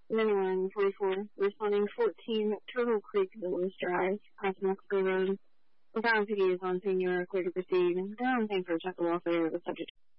44, responding 14 Turtle Creek Villas Drive, past Mexico Road. The found PD is on scene. You are clear to proceed. Down, thanks for check the welfare of the subject.